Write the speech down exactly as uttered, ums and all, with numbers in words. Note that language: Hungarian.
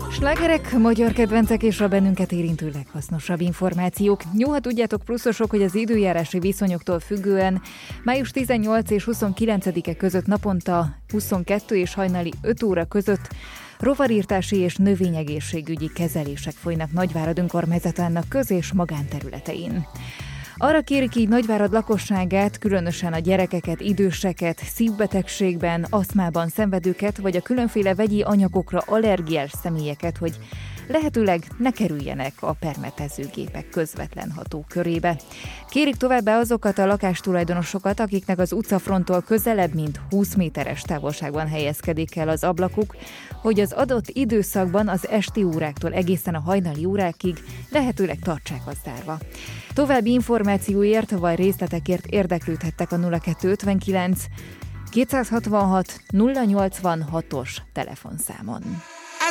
Slágerek, magyar kedvencek és a bennünket érintő leghasznosabb információk. Jó, ha tudjátok pluszosok, hogy az időjárási viszonyoktól függően május tizennyolcadika és huszonkilencedike között naponta huszonkettő és hajnali öt óra között rovarírtási és növényegészségügyi kezelések folynak Nagyvárad önkormányzatának köz- és magánterületein. Arra kérik így Nagyvárad lakosságát, különösen a gyerekeket, időseket, szívbetegségben, aszmában szenvedőket, vagy a különféle vegyi anyagokra allergiás személyeket, hogy lehetőleg ne kerüljenek a permetezőgépek közvetlen hatókörébe. Kérik továbbá azokat a lakástulajdonosokat, akiknek az utcafronttól közelebb, mint húsz méteres távolságban helyezkedik el az ablakuk, hogy az adott időszakban az esti óráktól egészen a hajnali órákig lehetőleg tartsák azt zárva. További információért vagy részletekért érdeklődhettek a nulla kettő ötvenkilenc kétszázhatvanhat nulla nyolcvanhatos telefonszámon.